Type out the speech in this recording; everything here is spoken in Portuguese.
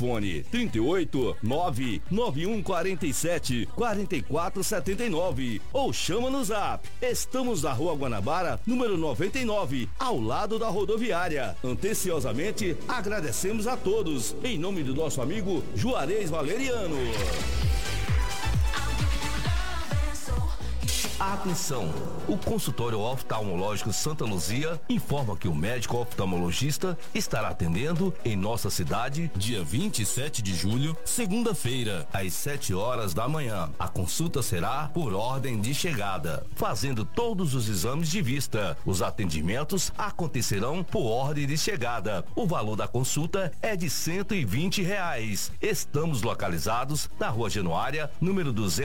Telefone 38 99147 4479 ou chama no Zap. Estamos na Rua Guanabara, número 99, ao lado da rodoviária. Anteciosamente, agradecemos a todos, em nome do nosso amigo Juarez Valeriano. Atenção! O consultório oftalmológico Santa Luzia informa que o médico oftalmologista estará atendendo em nossa cidade dia 27 de julho, segunda-feira, às 7 horas da manhã. A consulta será por ordem de chegada, fazendo todos os exames de vista. Os atendimentos acontecerão por ordem de chegada. O valor da consulta é de R$120. Estamos localizados na Rua Januária, número 200.